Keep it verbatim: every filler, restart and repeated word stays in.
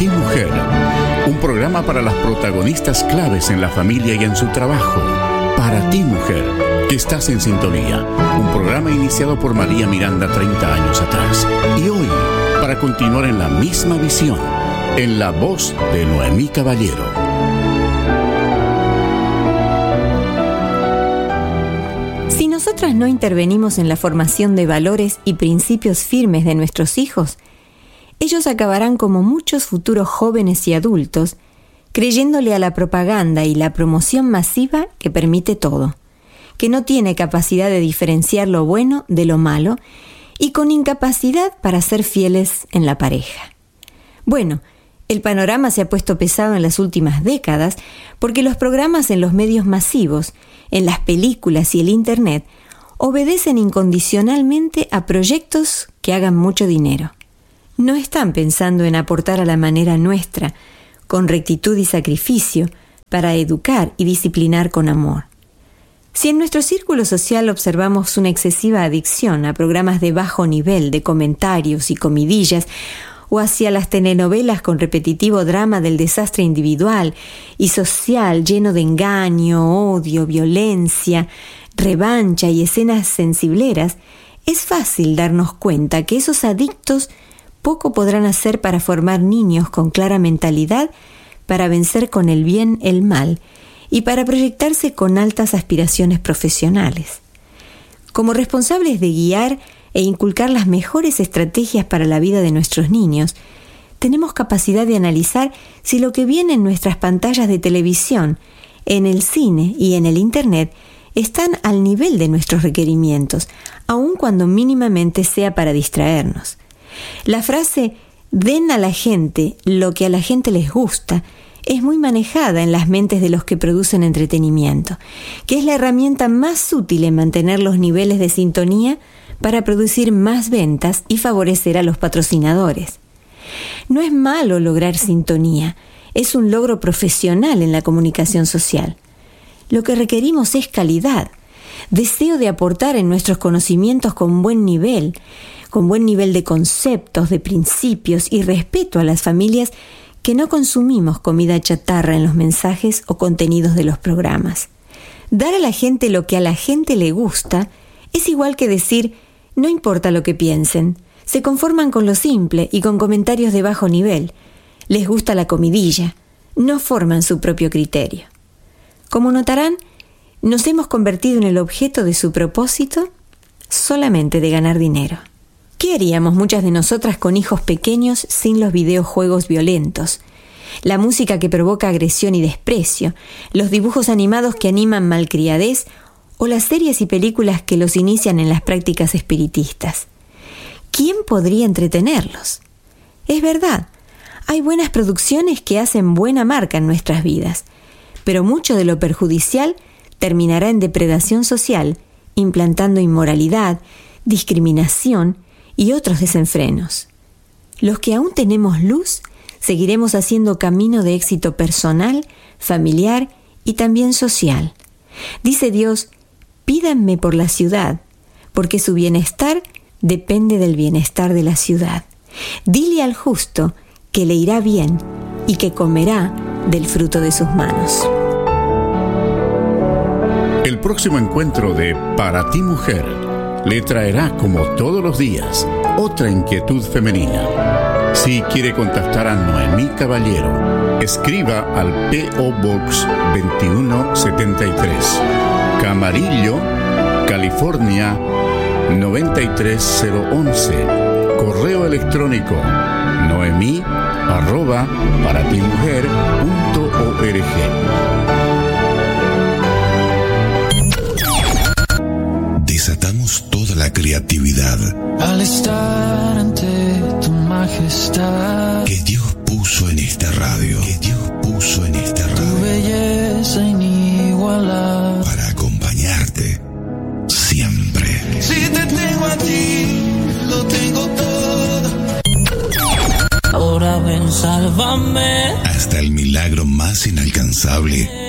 ti, mujer. Un programa para las protagonistas claves en la familia y en su trabajo. Para ti, mujer, que estás en sintonía. Un programa iniciado por María Miranda treinta años atrás. Y hoy, para continuar en la misma visión, en la voz de Noemí Caballero. Si nosotras no intervenimos en la formación de valores y principios firmes de nuestros hijos, ellos acabarán como muchos futuros jóvenes y adultos, creyéndole a la propaganda y la promoción masiva que permite todo, que no tiene capacidad de diferenciar lo bueno de lo malo y con incapacidad para ser fieles en la pareja. Bueno, el panorama se ha puesto pesado en las últimas décadas porque los programas en los medios masivos, en las películas y el Internet, obedecen incondicionalmente a proyectos que hagan mucho dinero. No están pensando en aportar a la manera nuestra, con rectitud y sacrificio, para educar y disciplinar con amor. Si en nuestro círculo social observamos una excesiva adicción a programas de bajo nivel de comentarios y comidillas, o hacia las telenovelas con repetitivo drama del desastre individual y social lleno de engaño, odio, violencia, revancha y escenas sensibleras, es fácil darnos cuenta que esos adictos poco podrán hacer para formar niños con clara mentalidad, para vencer con el bien el mal y para proyectarse con altas aspiraciones profesionales. Como responsables de guiar e inculcar las mejores estrategias para la vida de nuestros niños, tenemos capacidad de analizar si lo que viene en nuestras pantallas de televisión, en el cine y en el Internet están al nivel de nuestros requerimientos, aun cuando mínimamente sea para distraernos. La frase «den a la gente lo que a la gente les gusta» es muy manejada en las mentes de los que producen entretenimiento, que es la herramienta más útil en mantener los niveles de sintonía para producir más ventas y favorecer a los patrocinadores. No es malo lograr sintonía, es un logro profesional en la comunicación social. Lo que requerimos es calidad, deseo de aportar en nuestros conocimientos con buen nivel, con buen nivel de conceptos, de principios y respeto a las familias que no consumimos comida chatarra en los mensajes o contenidos de los programas. Dar a la gente lo que a la gente le gusta es igual que decir, no importa lo que piensen, se conforman con lo simple y con comentarios de bajo nivel. Les gusta la comidilla, no forman su propio criterio. Como notarán, nos hemos convertido en el objeto de su propósito solamente de ganar dinero. ¿Qué haríamos muchas de nosotras con hijos pequeños sin los videojuegos violentos? La música que provoca agresión y desprecio, los dibujos animados que animan malcriadez o las series y películas que los inician en las prácticas espiritistas. ¿Quién podría entretenerlos? Es verdad, hay buenas producciones que hacen buena marca en nuestras vidas, pero mucho de lo perjudicial terminará en depredación social, implantando inmoralidad, discriminación y otros desenfrenos. Los que aún tenemos luz, seguiremos haciendo camino de éxito personal, familiar y también social. Dice Dios, pídanme por la ciudad, porque su bienestar depende del bienestar de la ciudad. Dile al justo que le irá bien y que comerá del fruto de sus manos. El próximo encuentro de Para ti, mujer le traerá, como todos los días, otra inquietud femenina. Si quiere contactar a Noemí Caballero, escriba al P O Box veintiuno setenta y tres, Camarillo, California noventa y tres cero once. Correo electrónico noemí arroba paratimujer punto org. Desatamos toda la creatividad al estar ante tu majestad que Dios puso en esta radio, que Dios puso en esta radio, tu belleza inigualable para acompañarte siempre. Si te tengo a ti, lo tengo todo. Ahora ven, sálvame hasta el milagro más inalcanzable